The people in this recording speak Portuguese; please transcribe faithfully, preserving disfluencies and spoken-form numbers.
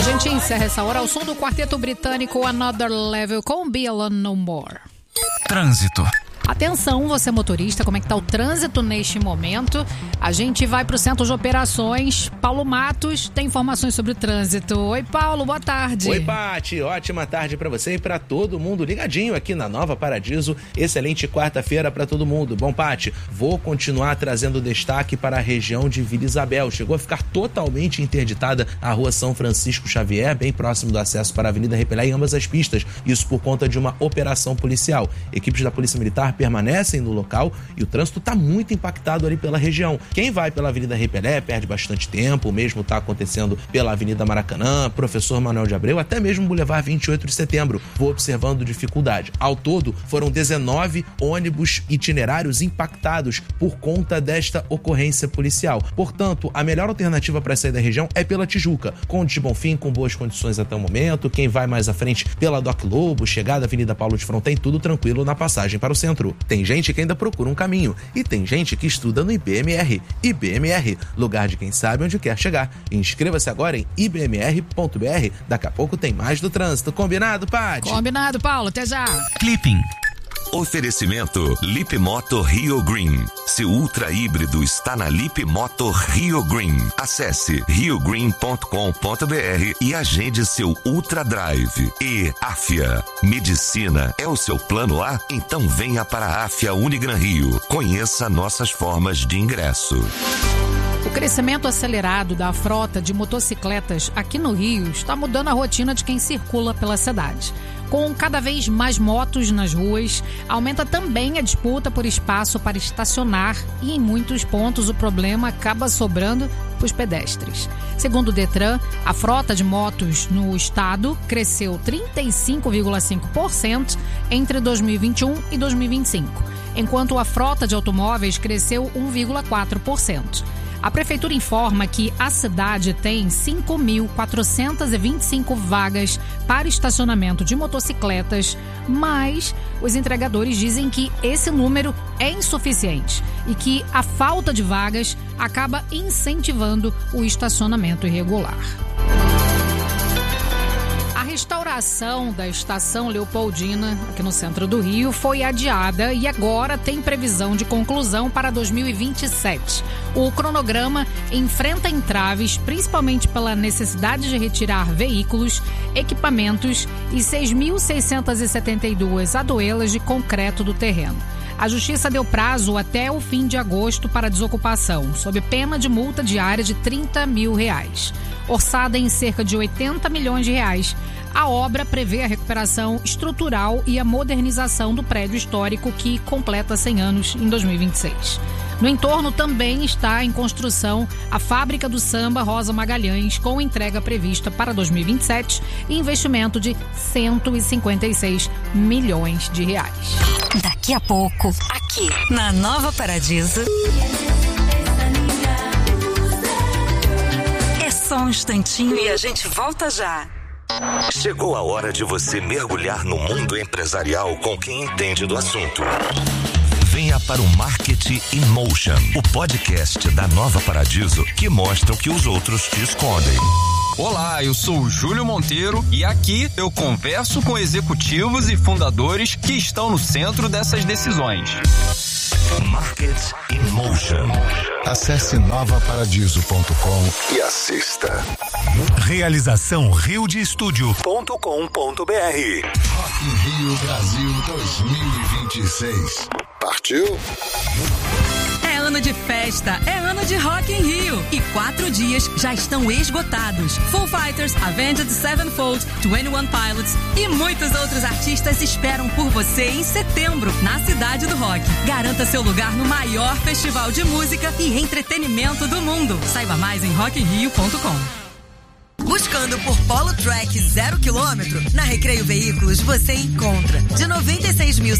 A gente encerra essa hora ao som do quarteto britânico Another Level com Be Alone No More. Trânsito. Atenção, você motorista, como é que tá o trânsito neste momento? A gente vai para o Centro de Operações. Paulo Matos tem informações sobre o trânsito. Oi, Paulo, boa tarde. Oi, Pati, ótima tarde para você e para todo mundo ligadinho aqui na Nova Paradiso. Excelente quarta-feira para todo mundo. Bom, Pati, vou continuar trazendo destaque para a região de Vila Isabel. Chegou a ficar totalmente interditada a rua São Francisco Xavier, bem próximo do acesso para a Avenida Repelé em ambas as pistas. Isso por conta de uma operação policial. Equipes da Polícia Militar permanecem no local e o trânsito está muito impactado ali pela região. Quem vai pela Avenida Repelé perde bastante tempo, o mesmo está acontecendo pela Avenida Maracanã, Professor Manuel de Abreu, até mesmo Boulevard vinte e oito de setembro. Vou observando dificuldade. Ao todo, foram dezenove ônibus itinerários impactados por conta desta ocorrência policial. Portanto, a melhor alternativa para sair da região é pela Tijuca. Conde de Bonfim com boas condições até o momento. Quem vai mais à frente pela Doc Lobo, chegada à Avenida Paulo de Fronten, tudo tranquilo na passagem para o centro. Tem gente que ainda procura um caminho e tem gente que estuda no I B M R. I B M R, lugar de quem sabe onde quer chegar. Inscreva-se agora em i b m r ponto b r. Daqui a pouco tem mais do trânsito. Combinado, Paty? Combinado, Paulo. Até já. Clipping. Oferecimento Lip Moto Rio Green. Seu ultra híbrido está na Lip Moto Rio Green. Acesse rio green ponto com ponto b r e agende seu Ultra Drive. E Afia. Medicina é o seu plano A? Então venha para a Afia Unigran Rio. Conheça nossas formas de ingresso. O crescimento acelerado da frota de motocicletas aqui no Rio está mudando a rotina de quem circula pela cidade. Com cada vez mais motos nas ruas, aumenta também a disputa por espaço para estacionar e em muitos pontos o problema acaba sobrando para os pedestres. Segundo o Detran, a frota de motos no estado cresceu trinta e cinco vírgula cinco por cento entre dois mil e vinte e um e dois mil e vinte e cinco, enquanto a frota de automóveis cresceu um vírgula quatro por cento. A Prefeitura informa que a cidade tem cinco mil quatrocentas e vinte e cinco vagas para estacionamento de motocicletas, mas os entregadores dizem que esse número é insuficiente e que a falta de vagas acaba incentivando o estacionamento irregular. A restauração da estação Leopoldina, aqui no centro do Rio, foi adiada e agora tem previsão de conclusão para dois mil e vinte e sete. O cronograma enfrenta entraves, principalmente pela necessidade de retirar veículos, equipamentos e seis mil seiscentas e setenta e duas adoelas de concreto do terreno. A Justiça deu prazo até o fim de agosto para desocupação, sob pena de multa diária de trinta mil reais. Orçada em cerca de oitenta milhões de reais, a obra prevê a recuperação estrutural e a modernização do prédio histórico que completa cem anos em dois mil e vinte e seis. No entorno também está em construção a Fábrica do Samba Rosa Magalhães, com entrega prevista para dois mil e vinte e sete e investimento de cento e cinquenta e seis milhões de reais. Daqui a pouco, aqui na Nova Paradiso. É só um instantinho e a gente volta já. Chegou a hora de você mergulhar no mundo empresarial com quem entende do assunto. Venha para o Marketing in Motion, o podcast da Nova Paradiso que mostra o que os outros te escondem. Olá, eu sou o Júlio Monteiro e aqui eu converso com executivos e fundadores que estão no centro dessas decisões. Market in Motion. Acesse nova paradiso ponto com e assista. Realização rio de estúdio ponto com ponto b r. Rock in Rio Brasil dois mil e vinte e seis. Partiu? É ano de festa, é ano de Rock in Rio. E quatro dias já estão esgotados. Foo Fighters, Avenged Sevenfold, Twenty One Pilots e muitos outros artistas esperam por você em setembro, na Cidade do Rock. Garanta seu lugar no maior festival de música e entretenimento do mundo. Saiba mais em rock in rio ponto com. Buscando por Polo Track zero quilômetro? Na Recreio Veículos você encontra de noventa e seis mil